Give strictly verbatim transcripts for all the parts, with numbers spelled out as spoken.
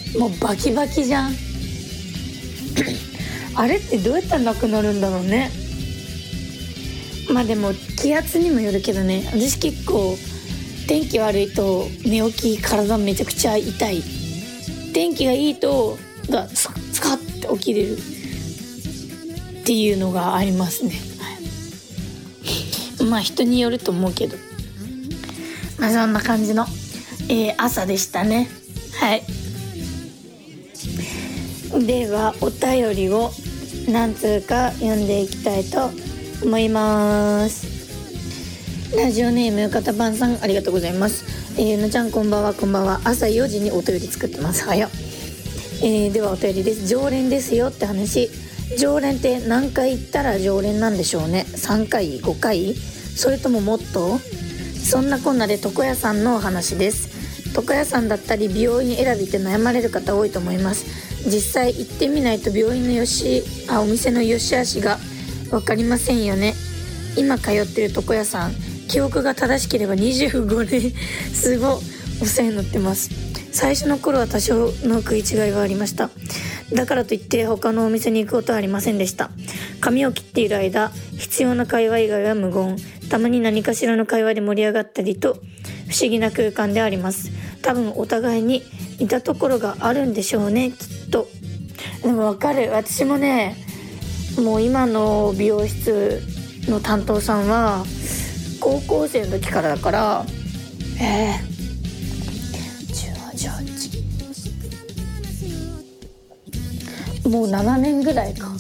もうバキバキじゃんあれってどうやったらなくなるんだろうね。まあでも気圧にもよるけどね、私結構天気悪いと寝起き体めちゃくちゃ痛い。天気がいいとがスカスカって起きれるっていうのがありますね、はい、まあ人によると思うけど、まあそんな感じの、えー、朝でしたね。はい。ではお便りを何通か読んでいきたいと思います。ラジオネームかたぱんさん、ありがとうございます。えー、のちゃんこんばんは。こんばんは。朝よじにお便り作ってます。早っ。えー、ではお便りです。常連ですよって話。常連って何回行ったら常連なんでしょうね。さんかいごかい、それとももっと。そんなこんなで床屋さんのお話です。床屋さんだったり美容院選びって悩まれる方多いと思います。実際行ってみないと病院のよしあお店の良し悪しが分かりませんよね。今通ってる床屋さん、記憶が正しければにじゅうごねんすごいお世話になってます。最初の頃は多少の食い違いがありました。だからといって他のお店に行くことはありませんでした。髪を切っている間、必要な会話以外は無言。たまに何かしらの会話で盛り上がったりと不思議な空間であります。多分お互いに似たところがあるんでしょうね、きっと。でもわかる。私もね、もう今の美容室の担当さんは高校生の時からだから、えー、じゅうはち、じゅうはち、もうななねんぐらいか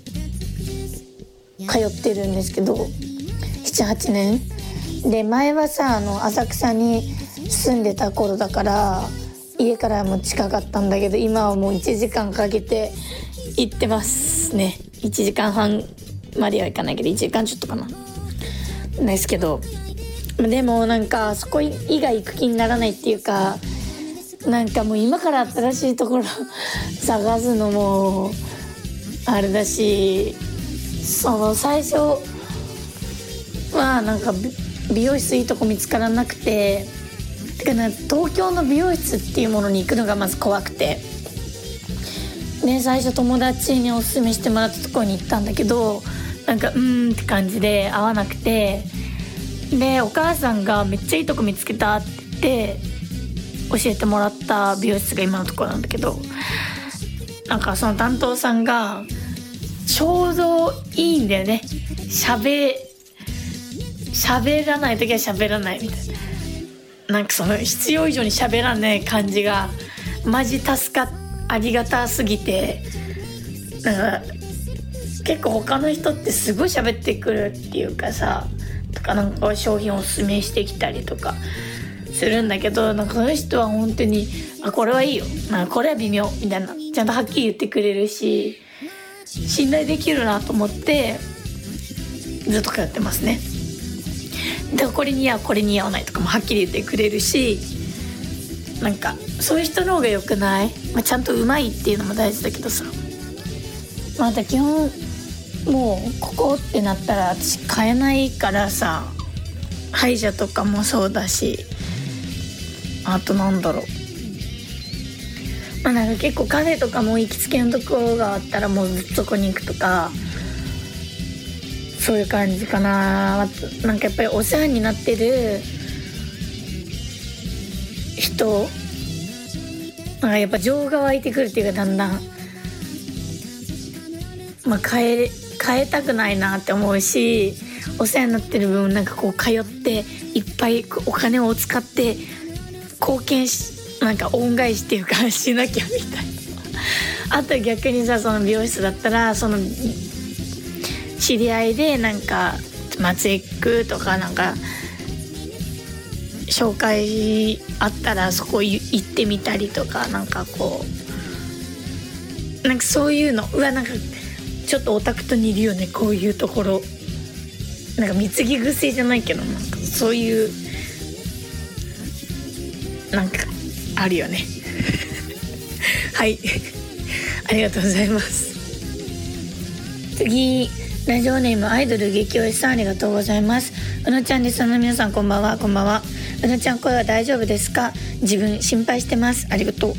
通ってるんですけど、なな、はちねんで、前はさ、あの浅草に住んでた頃だから家からも近かったんだけど、今はもういちじかんかけて行ってますね。いちじかんはんまではいかないけどいちじかんちょっとかなですけど、でもなんかそこ以外行く気にならないっていうか、なんかもう今から新しいところ探すのもあれだし、その最初はなんか美容室いいとこ見つからなくて、てかな、東京の美容室っていうものに行くのがまず怖くて、で最初友達におすすめしてもらったところに行ったんだけど、なんかうーんって感じで合わなくて、でお母さんがめっちゃいいとこ見つけたって言って教えてもらった美容室が今のところなんだけど、なんかその担当さんがちょうどいいんだよね。喋喋らない時は喋らないみたいな、なんかその必要以上に喋らない感じがマジ助かっありがたすぎて、なんか結構他の人ってすごい喋ってくるっていうかさ、とかなんか商品をおすすめしてきたりとかするんだけど、なんかその人は本当にあこれはいいよ、なんかこれは微妙みたいなちゃんとはっきり言ってくれるし、信頼できるなと思ってずっと通ってますね。でこれ似合うこれ似合わないとかもはっきり言ってくれるし、なんかそういう人の方が良くない？まあ、ちゃんとうまいっていうのも大事だけどさ、また基本もうここってなったら私買えないからさ、歯医者とかもそうだし、あとなんだろう、まあなんか結構カフェとかも行きつけのところがあったらもうずっとそこに行くとか、そういう感じかな。なんかやっぱりお世話になってる人、なんかやっぱ情が湧いてくるっていうか、だんだんまあ変え変えたくないなって思うし、お世話になってる分なんかこう通っていっぱいお金を使って貢献し、なんか恩返しっていうかしなきゃみたいな。あと逆にさ、その美容室だったらその知り合いでなんか松江区とかなんか紹介あったらそこ行ってみたりとか、なんかこうなんかそういうの、うわなんかちょっとオタクと似るよねこういうところ、なんか貢ぎ癖じゃないけど、なんかそういうなんかあるよねはいありがとうございます。次ラジオネームアイドル激推しさん、ありがとうございます。うのちゃんです。の皆さんこんばんは。こんばんは。うのちゃん声は大丈夫ですか？自分心配してます。ありがとう。